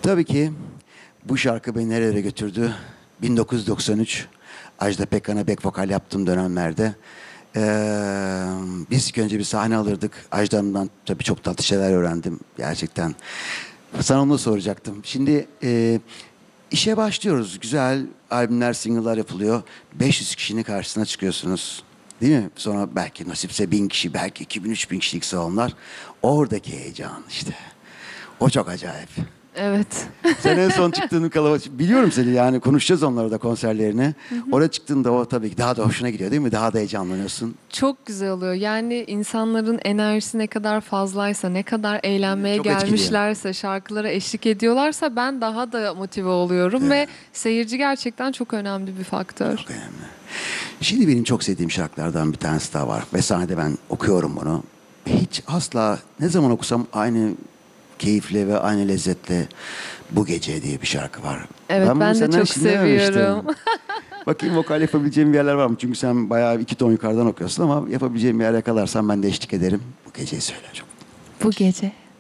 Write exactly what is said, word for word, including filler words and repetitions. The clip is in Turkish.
Tabii ki bu şarkı beni nerelere götürdü? bin dokuz yüz doksan üç Ajda Pekkan'a back vokal yaptığım dönemlerde ee, biz ilk önce bir sahne alırdık. Ajda Hanım'dan tabii çok tatlı şeyler öğrendim gerçekten. Sana onu soracaktım. Şimdi e, işe başlıyoruz. Güzel albümler, single'lar yapılıyor. beş yüz kişinin karşısına çıkıyorsunuz. Değil mi? Sonra belki nasipse bin kişi, belki iki bin, üç bin kişilik salonlar. Oradaki heyecan işte. O çok acayip. Evet. Sen en son çıktığın kalabalık, biliyorum seni yani konuşacağız onları da konserlerini. Oraya çıktığında o tabii ki daha da hoşuna gidiyor değil mi? Daha da heyecanlanıyorsun. Çok güzel oluyor. Yani insanların enerjisi ne kadar fazlaysa, ne kadar eğlenmeye Çok etkiliyor. gelmişlerse, şarkılara eşlik ediyorlarsa ben daha da motive oluyorum ve seyirci gerçekten çok önemli bir faktör. Çok önemli. Şimdi benim çok sevdiğim şarkılardan bir tanesi daha var. Ve sahnede ben okuyorum bunu. Hiç asla ne zaman okusam aynı keyifle ve aynı lezzetle Bu Gece diye bir şarkı var. Evet, bunu ben de senden çok şimdi dinlememiştim. seviyorum. Bakayım vokal yapabileceğim bir yerler var mı? Çünkü sen bayağı iki ton yukarıdan okuyorsun ama yapabileceğim bir yer yakalarsan ben de eşlik ederim. Bu geceyi söyle çok. Bu gece